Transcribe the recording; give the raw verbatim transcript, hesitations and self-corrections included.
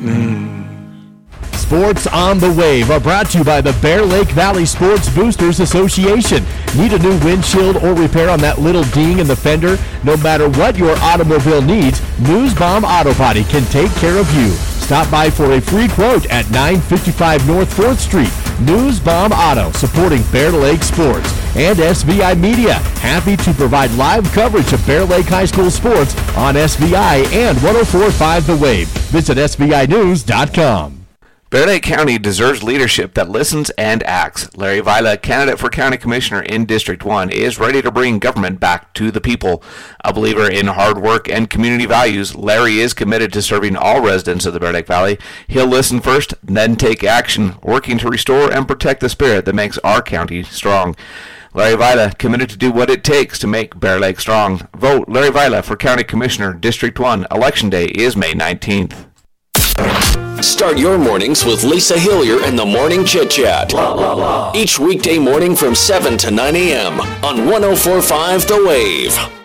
Mm. Sports on the Wave are brought to you by the Bear Lake Valley Sports Boosters Association. Need a new windshield or repair on that little ding in the fender? No matter what your automobile needs, Newsbomb Auto Body can take care of you. Stop by for a free quote at nine fifty-five North fourth Street. Newsbomb Auto, supporting Bear Lake Sports. And S V I Media, happy to provide live coverage of Bear Lake High School sports on S V I and one oh four point five The Wave. Visit S V I news dot com. Bear Lake County deserves leadership that listens and acts. Larry Vila, candidate for County Commissioner in District one, is ready to bring government back to the people. A believer in hard work and community values, Larry is committed to serving all residents of the Bear Lake Valley. He'll listen first, then take action, working to restore and protect the spirit that makes our county strong. Larry Vila, committed to do what it takes to make Bear Lake strong. Vote Larry Vila for County Commissioner, District one. Election Day is May nineteenth. Start your mornings with Lisa Hillier and the Morning Chit Chat. Blah, blah, blah. Each weekday morning from seven to nine a.m. on one oh four point five The Wave.